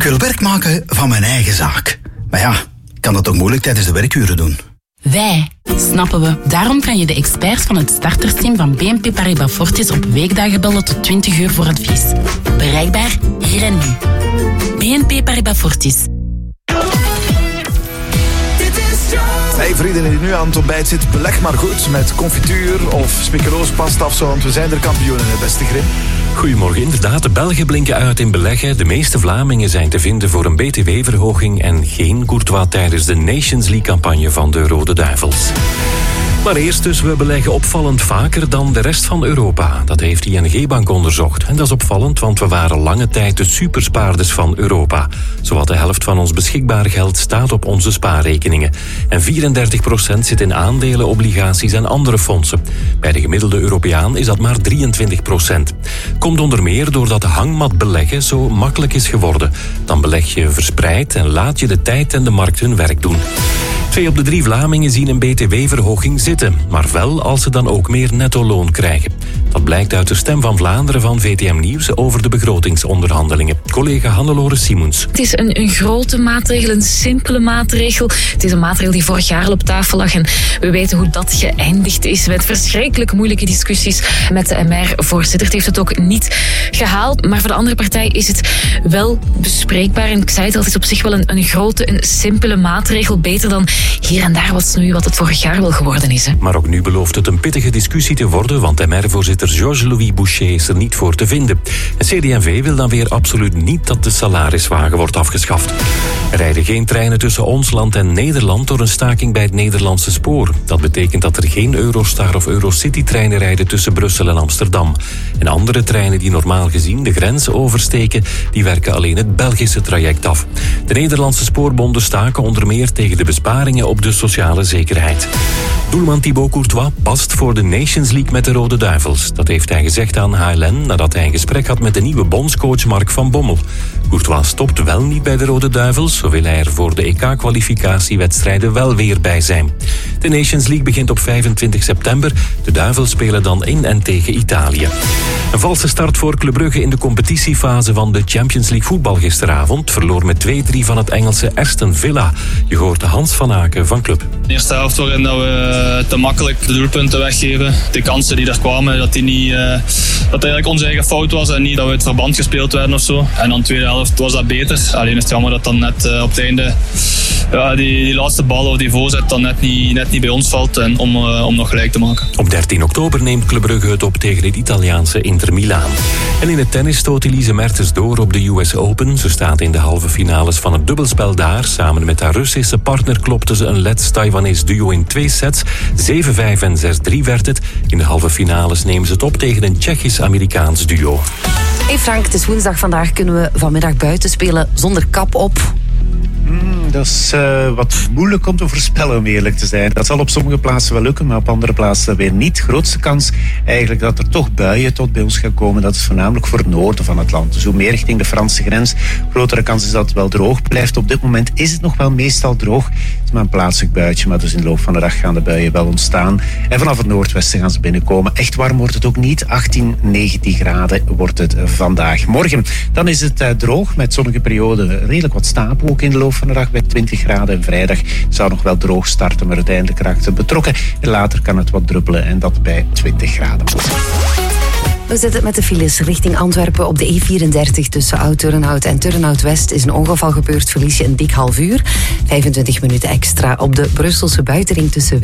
Ik wil werk maken van mijn eigen zaak. Maar ja, ik kan dat toch moeilijk tijdens de werkuren doen. Wij snappen we. Daarom kan je de experts van het startersteam van BNP Paribas Fortis op weekdagen bellen tot 20 uur voor advies. Bereikbaar hier en nu. BNP Paribas Fortis. Hey vrienden die nu aan het ontbijt zitten, beleg maar goed met confituur of speculoos pasta, want we zijn er kampioenen, hè, beste Grim. Goedemorgen, inderdaad. De Belgen blinken uit in beleggen. De meeste Vlamingen zijn te vinden voor een btw-verhoging en geen Courtois tijdens de Nations League-campagne van de Rode Duivels. Maar eerst dus, we beleggen opvallend vaker dan de rest van Europa. Dat heeft ING-bank onderzocht. En dat is opvallend, want we waren lange tijd de superspaarders van Europa. Zowat de helft van ons beschikbaar geld staat op onze spaarrekeningen. En 34% zit in aandelen, obligaties en andere fondsen. Bij de gemiddelde Europeaan is dat maar 23%. Komt onder meer doordat de hangmat beleggen zo makkelijk is geworden. Dan beleg je verspreid en laat je de tijd en de markt hun werk doen. 2 op de 3 Vlamingen zien een btw-verhoging zitten, maar wel als ze dan ook meer netto-loon krijgen. Dat blijkt uit de Stem van Vlaanderen van VTM Nieuws over de begrotingsonderhandelingen. Collega Hannelore Simons. Het is een grote maatregel, een simpele maatregel. Het is een maatregel die vorig jaar al op tafel lag en we weten hoe dat geëindigd is met verschrikkelijk moeilijke discussies met de MR-voorzitter. Het heeft het ook niet gehaald, maar voor de andere partij is het wel bespreekbaar. En ik zei het al, het is op zich wel een grote, een simpele maatregel. Beter dan hier en daar wat snoeien wat het vorig jaar wel geworden is. Hè. Maar ook nu belooft het een pittige discussie te worden, want MR-voorzitter Georges-Louis Boucher is er niet voor te vinden. En CD&V wil dan weer absoluut niet dat de salariswagen wordt afgeschaft. Er rijden geen treinen tussen ons land en Nederland door een staking bij het Nederlandse spoor. Dat betekent dat er geen Eurostar of Eurocity-treinen rijden tussen Brussel en Amsterdam. En andere treinen die normaal gezien de grens oversteken, die werken alleen het Belgische traject af. De Nederlandse spoorbonden staken onder meer tegen de besparingen op de sociale zekerheid. Doelman Thibaut Courtois past voor de Nations League met de Rode Duivels. Dat heeft hij gezegd aan HLN nadat hij een gesprek had met de nieuwe bondscoach Mark van Bommel. Courtois stopt wel niet bij de Rode Duivels, zo wil hij er voor de EK-kwalificatiewedstrijden wel weer bij zijn. De Nations League begint op 25 september. De Duivels spelen dan in en tegen Italië. Een valse start voor Club Brugge in de competitiefase van de Champions League voetbal gisteravond. Verloor met 2-3 van het Engelse Aston Villa. Je hoort Hans van Aken van Club. De eerste helft waarin dat we te makkelijk de doelpunten weggeven. De kansen die er kwamen, dat het eigenlijk onze eigen fout was en niet dat we het verband gespeeld werden of zo. En dan de tweede helft was dat beter. Alleen is het jammer dat dan net op het einde die laatste bal of die voorzet dan net niet bij ons valt en om nog gelijk te maken. Op 13 oktober neemt Club Brugge het op tegen het Italiaanse Inter Milaan. En in het tennis stoot Elise Mertens door op de US Open. Ze staat in de halve finales van het dubbelspel daar. Samen met haar Russische partner klopte ze een Lets-Taiwanese duo in 2 sets. 7-5 en 6-3 werd het. In de halve finales nemen ze het op tegen een Tsjechisch-Amerikaans duo. Hey Frank, het is woensdag. Vandaag kunnen we vanmiddag buiten spelen zonder kap op. Dat is wat moeilijk om te voorspellen, om eerlijk te zijn. Dat zal op sommige plaatsen wel lukken, maar op andere plaatsen weer niet. Grootste kans eigenlijk dat er toch buien tot bij ons gaan komen. Dat is voornamelijk voor het noorden van het land. Dus hoe meer richting de Franse grens, grotere kans is dat het wel droog blijft. Op dit moment is het nog wel meestal droog. Het is maar een plaatselijk buitje, maar dus in de loop van de dag gaan de buien wel ontstaan. En vanaf het noordwesten gaan ze binnenkomen. Echt warm wordt het ook niet. 18, 19 graden wordt het vandaag. Morgen, dan is het droog met zonnige perioden. Redelijk wat stapelwolken in de loop van de dag bij 20 graden. En vrijdag zou nog wel droog starten, maar uiteindelijk raakt het betrokken. En later kan het wat druppelen en dat bij 20 graden. We zitten met de files richting Antwerpen op de E34 tussen Oud-Turnhout en Turnhout-West. Is een ongeval gebeurd, verlies je een dik half uur. 25 minuten extra op de Brusselse buitenring tussen